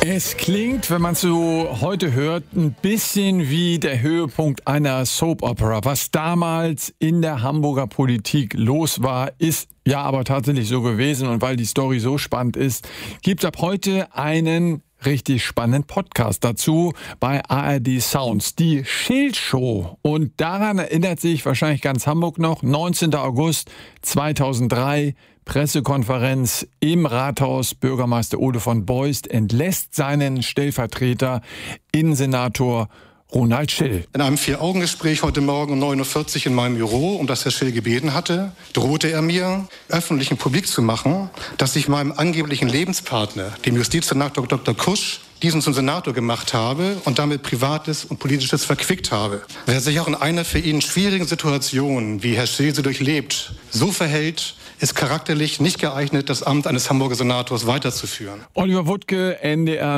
Es klingt, wenn man es so heute hört, ein bisschen wie der Höhepunkt einer Soap-Opera. Was damals in der Hamburger Politik los war, ist ja aber tatsächlich so gewesen. Und weil die Story so spannend ist, gibt es ab heute einen richtig spannenden Podcast dazu bei ARD Sounds, die Schild-Show. Und daran erinnert sich wahrscheinlich ganz Hamburg noch, 19. August 2003, Pressekonferenz im Rathaus. Bürgermeister Ole von Beust entlässt seinen Stellvertreter, Innensenator Ronald Schill. In einem 4-Augen-Gespräch heute Morgen um 9.40 Uhr in meinem Büro, um das Herr Schill gebeten hatte, drohte er mir, öffentlich und publik zu machen, dass ich meinem angeblichen Lebenspartner, dem Justizsenator Dr. Kusch, diesen zum Senator gemacht habe und damit Privates und Politisches verquickt habe. Wer sich auch in einer für ihn schwierigen Situation, wie Herr Schill sie durchlebt, so verhält, ist charakterlich nicht geeignet, das Amt eines Hamburger Senators weiterzuführen. Oliver Wuttke, NDR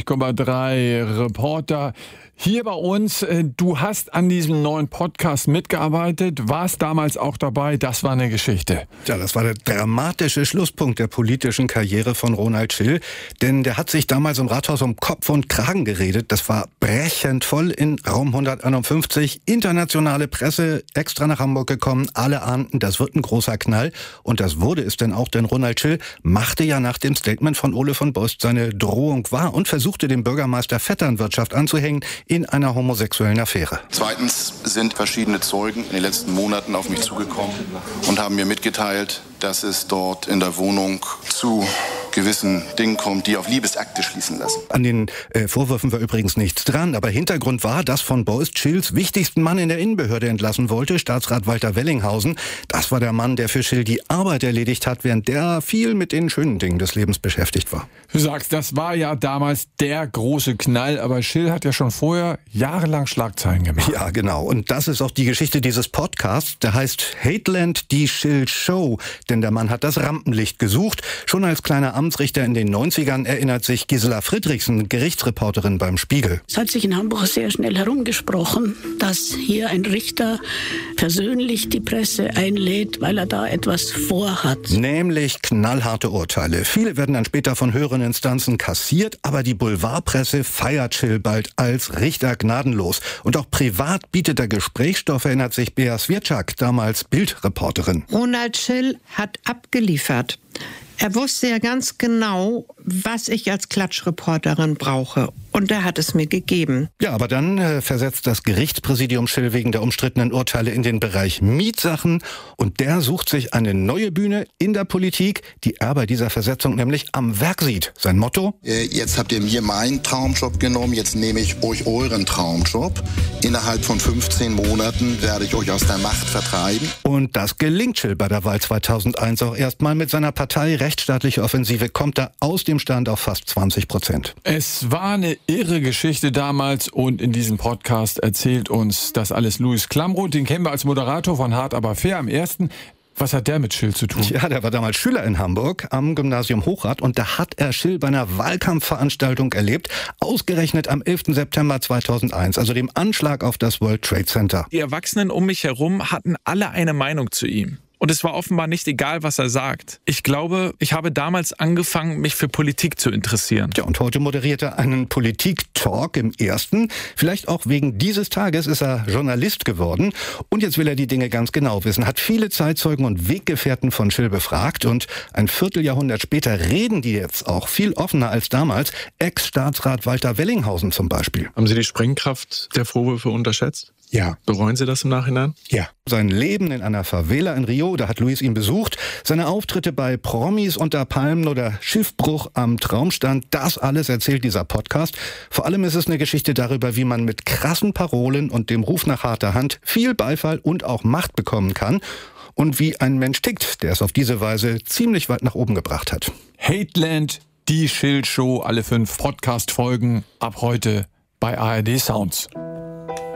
90,3 Reporter. Hier bei uns, du hast an diesem neuen Podcast mitgearbeitet, warst damals auch dabei, das war eine Geschichte. Ja, das war der dramatische Schlusspunkt der politischen Karriere von Ronald Schill, denn der hat sich damals im Rathaus um Kopf und Kragen geredet. Das war brechend voll in Raum 151, internationale Presse extra nach Hamburg gekommen, alle ahnten, das wird ein großer Knall und das wurde es denn auch, denn Ronald Schill machte ja nach dem Statement von Ole von Beust seine Drohung wahr und versuchte dem Bürgermeister Vetternwirtschaft anzuhängen, in einer homosexuellen Affäre. Zweitens sind verschiedene Zeugen in den letzten Monaten auf mich zugekommen und haben mir mitgeteilt, dass es dort in der Wohnung zu gewissen Dingen kommt, die auf Liebesakte schließen lassen. An den Vorwürfen war übrigens nichts dran, aber Hintergrund war, dass von Beust Schills wichtigsten Mann in der Innenbehörde entlassen wollte, Staatsrat Walter Wellinghausen. Das war der Mann, der für Schill die Arbeit erledigt hat, während der viel mit den schönen Dingen des Lebens beschäftigt war. Du sagst, das war ja damals der große Knall, aber Schill hat ja schon vorher jahrelang Schlagzeilen gemacht. Ja, genau. Und das ist auch die Geschichte dieses Podcasts. Der heißt Hateland, die Schill-Show. Denn der Mann hat das Rampenlicht gesucht. Schon als kleiner Amtsrichter in den 90ern erinnert sich Gisela Friedrichsen, Gerichtsreporterin beim Spiegel. Es hat sich in Hamburg sehr schnell herumgesprochen, dass hier ein Richter persönlich die Presse einlädt, weil er da etwas vorhat. Nämlich knallharte Urteile. Viele werden dann später von höheren Instanzen kassiert, aber die Boulevardpresse feiert Schill bald als Richter gnadenlos. Und auch privat bietet er Gesprächsstoff, erinnert sich Bea Swierczak, damals Bildreporterin. Ronald Schill hat abgeliefert. Er wusste ja ganz genau, was ich als Klatschreporterin brauche. Und er hat es mir gegeben. Ja, aber dann versetzt das Gerichtspräsidium Schill wegen der umstrittenen Urteile in den Bereich Mietsachen. Und der sucht sich eine neue Bühne in der Politik, die er bei dieser Versetzung nämlich am Werk sieht. Sein Motto? Jetzt habt ihr mir meinen Traumjob genommen, jetzt nehme ich euch euren Traumjob. Innerhalb von 15 Monaten werde ich euch aus der Macht vertreiben. Und das gelingt Schill bei der Wahl 2001 auch erstmal. Mit seiner Partei Rechtsstaatliche Offensive kommt er aus dem Stand auf fast 20%. Es war eine irre Geschichte damals und in diesem Podcast erzählt uns das alles Louis Klamroth. Den kennen wir als Moderator von Hart aber fair am ersten. Was hat der mit Schill zu tun? Ja, der war damals Schüler in Hamburg am Gymnasium Hochrath und da hat er Schill bei einer Wahlkampfveranstaltung erlebt, ausgerechnet am 11. September 2001, also dem Anschlag auf das World Trade Center. Die Erwachsenen um mich herum hatten alle eine Meinung zu ihm. Und es war offenbar nicht egal, was er sagt. Ich glaube, ich habe damals angefangen, mich für Politik zu interessieren. Ja, und heute moderiert er einen Politik-Talk im Ersten. Vielleicht auch wegen dieses Tages ist er Journalist geworden. Und jetzt will er die Dinge ganz genau wissen. Hat viele Zeitzeugen und Weggefährten von Schill befragt. Und ein Vierteljahrhundert später reden die jetzt auch viel offener als damals. Ex-Staatsrat Walter Wellinghausen zum Beispiel. Haben Sie die Sprengkraft der Vorwürfe unterschätzt? Ja. Bereuen Sie das im Nachhinein? Ja. Sein Leben in einer Favela in Rio, da hat Luis ihn besucht. Seine Auftritte bei Promis unter Palmen oder Schiffbruch am Traumstand, das alles erzählt dieser Podcast. Vor allem ist es eine Geschichte darüber, wie man mit krassen Parolen und dem Ruf nach harter Hand viel Beifall und auch Macht bekommen kann. Und wie ein Mensch tickt, der es auf diese Weise ziemlich weit nach oben gebracht hat. Hateland, die Schild-Show, alle 5 Podcast-Folgen ab heute bei ARD Sounds.